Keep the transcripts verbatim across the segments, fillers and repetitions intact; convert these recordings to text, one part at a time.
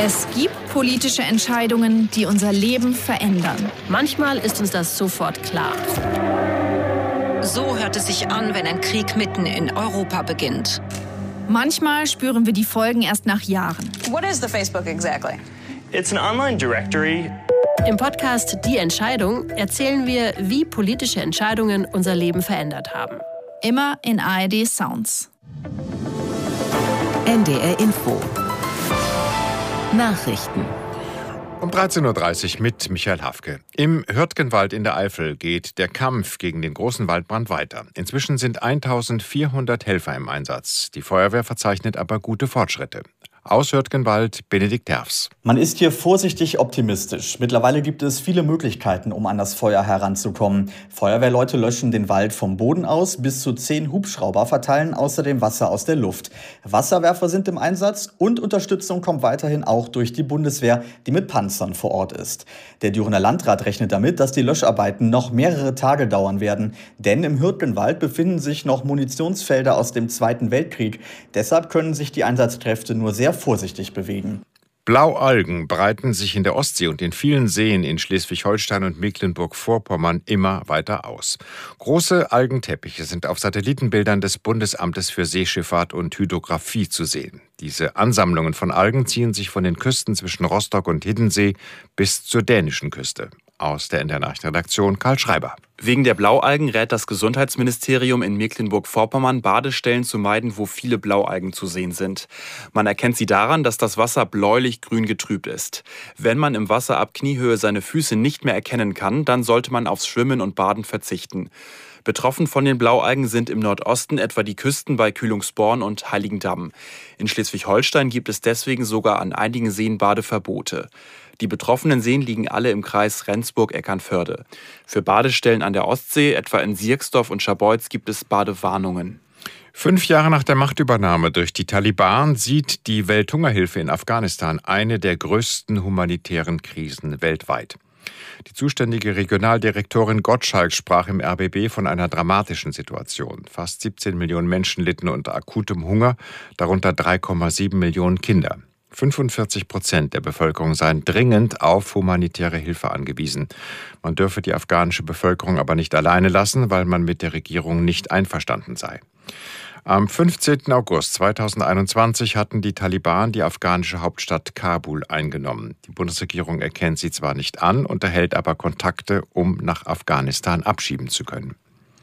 Es gibt politische Entscheidungen, die unser Leben verändern. Manchmal ist uns das sofort klar. So hört es sich an, wenn ein Krieg mitten in Europa beginnt. Manchmal spüren wir die Folgen erst nach Jahren. What is the Facebook exactly? It's an online directory. Im Podcast Die Entscheidung erzählen wir, wie politische Entscheidungen unser Leben verändert haben. Immer in A R D Sounds. N D R Info. Nachrichten. Um dreizehn Uhr dreißig mit Michael Hafke. Im Hürtgenwald in der Eifel geht der Kampf gegen den großen Waldbrand weiter. Inzwischen sind eintausendvierhundert Helfer im Einsatz. Die Feuerwehr verzeichnet aber gute Fortschritte. Aus Hürtgenwald, Benedikt Terfs. Man ist hier vorsichtig optimistisch. Mittlerweile gibt es viele Möglichkeiten, um an das Feuer heranzukommen. Feuerwehrleute löschen den Wald vom Boden aus. Bis zu zehn Hubschrauber verteilen außerdem Wasser aus der Luft. Wasserwerfer sind im Einsatz und Unterstützung kommt weiterhin auch durch die Bundeswehr, die mit Panzern vor Ort ist. Der Dürener Landrat rechnet damit, dass die Löscharbeiten noch mehrere Tage dauern werden. Denn im Hürtgenwald befinden sich noch Munitionsfelder aus dem Zweiten Weltkrieg. Deshalb können sich die Einsatzkräfte nur sehr vorsichtig bewegen. Blaualgen breiten sich in der Ostsee und in vielen Seen in Schleswig-Holstein und Mecklenburg-Vorpommern immer weiter aus. Große Algenteppiche sind auf Satellitenbildern des Bundesamtes für Seeschifffahrt und Hydrographie zu sehen. Diese Ansammlungen von Algen ziehen sich von den Küsten zwischen Rostock und Hiddensee bis zur dänischen Küste. Aus der N D R-Nachrichtenredaktion Karl Schreiber. Wegen der Blaualgen rät das Gesundheitsministerium in Mecklenburg-Vorpommern, Badestellen zu meiden, wo viele Blaualgen zu sehen sind. Man erkennt sie daran, dass das Wasser bläulich-grün getrübt ist. Wenn man im Wasser ab Kniehöhe seine Füße nicht mehr erkennen kann, dann sollte man aufs Schwimmen und Baden verzichten. Betroffen von den Blaualgen sind im Nordosten etwa die Küsten bei Kühlungsborn und Heiligendamm. In Schleswig-Holstein gibt es deswegen sogar an einigen Seen Badeverbote. Die betroffenen Seen liegen alle im Kreis Rendsburg-Eckernförde. Für Badestellen an der Ostsee, etwa in Sierksdorf und Scharbeutz, gibt es Badewarnungen. Fünf Jahre nach der Machtübernahme durch die Taliban sieht die Welthungerhilfe in Afghanistan eine der größten humanitären Krisen weltweit. Die zuständige Regionaldirektorin Gottschalk sprach im R B B von einer dramatischen Situation. Fast siebzehn Millionen Menschen litten unter akutem Hunger, darunter drei Komma sieben Millionen Kinder. fünfundvierzig Prozent der Bevölkerung seien dringend auf humanitäre Hilfe angewiesen. Man dürfe die afghanische Bevölkerung aber nicht alleine lassen, weil man mit der Regierung nicht einverstanden sei. Am fünfzehnten August zweitausendeinundzwanzig hatten die Taliban die afghanische Hauptstadt Kabul eingenommen. Die Bundesregierung erkennt sie zwar nicht an, unterhält aber Kontakte, um nach Afghanistan abschieben zu können.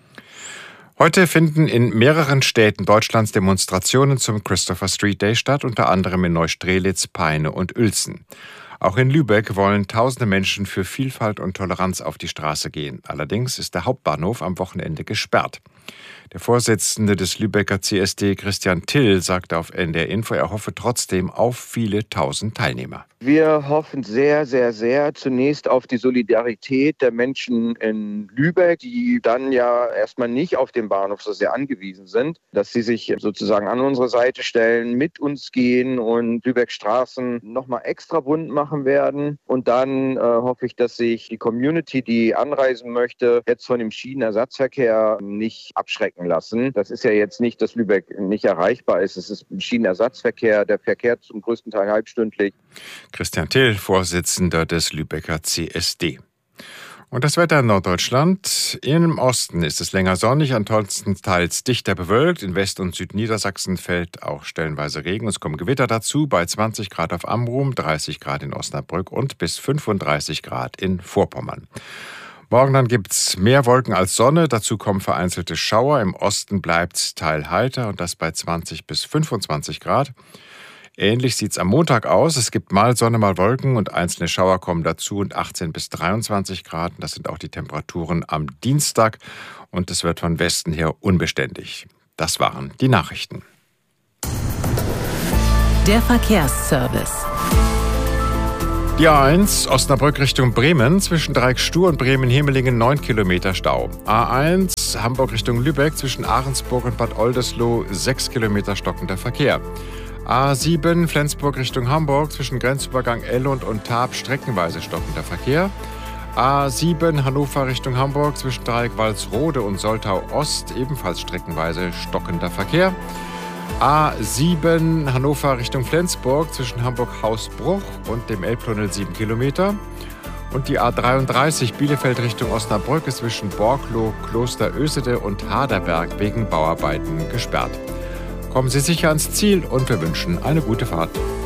Heute finden in mehreren Städten Deutschlands Demonstrationen zum Christopher Street Day statt, unter anderem in Neustrelitz, Peine und Uelzen. Auch in Lübeck wollen tausende Menschen für Vielfalt und Toleranz auf die Straße gehen. Allerdings ist der Hauptbahnhof am Wochenende gesperrt. Der Vorsitzende des Lübecker C S D, Christian Till, sagte auf N D R Info, er hoffe trotzdem auf viele tausend Teilnehmer. Wir hoffen sehr, sehr, sehr zunächst auf die Solidarität der Menschen in Lübeck, die dann ja erstmal nicht auf den Bahnhof so sehr angewiesen sind, dass sie sich sozusagen an unsere Seite stellen, mit uns gehen und Lübeck Straßen nochmal extra bunt machen werden. Und dann äh, hoffe ich, dass sich die Community, die anreisen möchte, jetzt von dem Schienenersatzverkehr nicht abschrecken lassen. Das ist ja jetzt nicht, dass Lübeck nicht erreichbar ist. Es ist ein Schienenersatzverkehr, der verkehrt zum größten Teil halbstündlich. Christian Till, Vorsitzender des Lübecker C S D. Und das Wetter in Norddeutschland. Im Osten ist es länger sonnig, ansonsten teils dichter bewölkt. In West- und Südniedersachsen fällt auch stellenweise Regen. Es kommen Gewitter dazu bei zwanzig Grad auf Amrum, dreißig Grad in Osnabrück und bis fünfunddreißig Grad in Vorpommern. Morgen dann gibt's mehr Wolken als Sonne, dazu kommen vereinzelte Schauer. Im Osten bleibt's teilheiter und das bei zwanzig bis fünfundzwanzig Grad. Ähnlich sieht's am Montag aus. Es gibt mal Sonne, mal Wolken und einzelne Schauer kommen dazu und achtzehn bis dreiundzwanzig Grad. Das sind auch die Temperaturen am Dienstag und es wird von Westen her unbeständig. Das waren die Nachrichten. Der Verkehrsservice. Die A eins, Osnabrück Richtung Bremen, zwischen Dreieckstuhr und Bremen-Hemelingen neun Kilometer Stau. A eins, Hamburg Richtung Lübeck, zwischen Ahrensburg und Bad Oldesloe sechs Kilometer stockender Verkehr. A sieben, Flensburg Richtung Hamburg, zwischen Grenzübergang Ellund und Taab streckenweise stockender Verkehr. A sieben, Hannover Richtung Hamburg, zwischen Dreieck Walsrode und Soltau Ost, ebenfalls streckenweise stockender Verkehr. A sieben Hannover Richtung Flensburg zwischen Hamburg-Hausbruch und dem Elbtunnel sieben Kilometer. Und die A dreiunddreißig Bielefeld Richtung Osnabrück ist zwischen Borkloh, Kloster Ösede und Haderberg wegen Bauarbeiten gesperrt. Kommen Sie sicher ans Ziel und wir wünschen eine gute Fahrt.